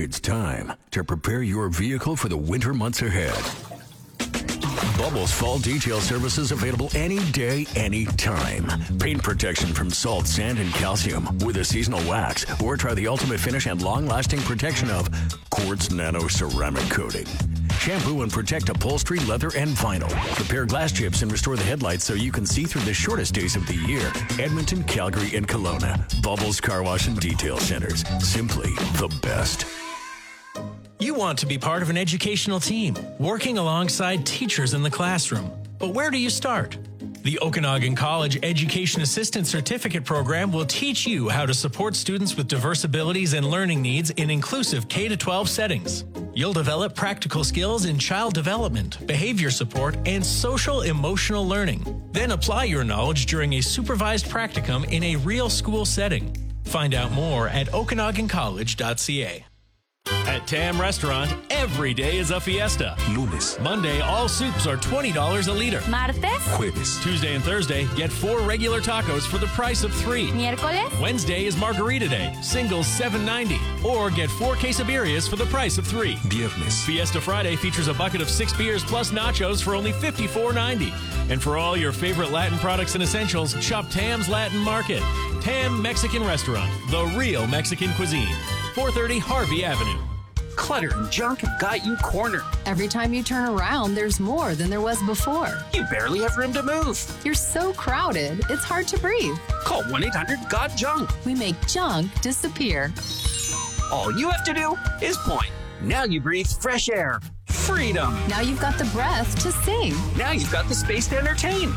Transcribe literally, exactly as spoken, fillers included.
It's time to prepare your vehicle for the winter months ahead. Bubbles Fall Detail Services available any day, any time. Paint protection from salt, sand, and calcium with a seasonal wax. Or try the ultimate finish and long-lasting protection of Quartz Nano Ceramic Coating. Shampoo and protect upholstery, leather, and vinyl. Repair glass chips and restore the headlights so you can see through the shortest days of the year. Edmonton, Calgary, and Kelowna. Bubbles Car Wash and Detail Centers. Simply the best. You want to be part of an educational team, working alongside teachers in the classroom. But where do you start? The Okanagan College Education Assistant Certificate Program will teach you how to support students with diverse abilities and learning needs in inclusive K through twelve settings. You'll develop practical skills in child development, behavior support, and social emotional learning. Then apply your knowledge during a supervised practicum in a real school setting. Find out more at okanagan college dot c a. At Tam Restaurant, every day is a fiesta. Lunes. Monday, all soups are twenty dollars a liter. Martes. Jueves. Tuesday and Thursday, get four regular tacos for the price of three. Miércoles. Wednesday is Margarita Day. Singles seven ninety. Or get four quesadillas for the price of three. Viernes. Fiesta Friday features a bucket of six beers plus nachos for only fifty-four ninety. And for all your favorite Latin products and essentials, shop Tam's Latin Market. Tam Mexican Restaurant, the real Mexican cuisine. four thirty Harvey Avenue. Clutter and junk have got you cornered. Every time you turn around, there's more than there was before. You barely have room to move. You're so crowded, it's hard to breathe. Call one eight hundred G O T junk. We make junk disappear. All you have to do is point. Now you breathe fresh air. Freedom. Now you've got the breath to sing. Now you've got the space to entertain.